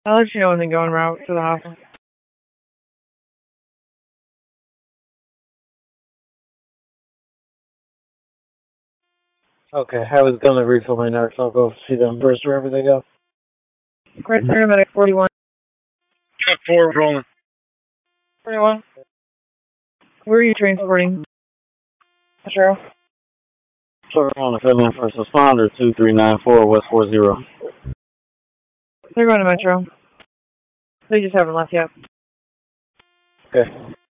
I'll let you know when they go en route to the hospital. Okay, I was gonna refill my narcs. I'll go see them first wherever they go. Great paramedic 41. Truck 4 rolling. 41. Where are you transporting? Metro. So we're on the fill-in first responder 2394 West 40. They're going to Metro. They just haven't left yet. Okay.